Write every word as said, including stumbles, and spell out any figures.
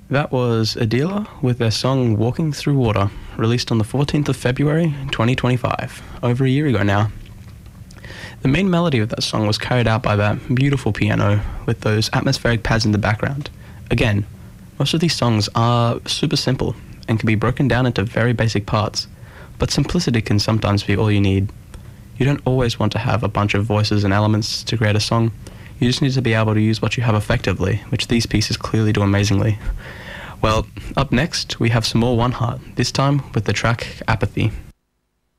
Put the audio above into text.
That was Adela with their song Walking Through Water, released on the fourteenth of February twenty twenty-five, over a year ago now. The main melody of that song was carried out by that beautiful piano with those atmospheric pads in the background. Again, most of these songs are super simple and can be broken down into very basic parts, but simplicity can sometimes be all you need. You don't always want to have a bunch of voices and elements to create a song. You just need to be able to use what you have effectively, which these pieces clearly do amazingly. Well, up next, we have some more One Heart, this time with the track Apathy.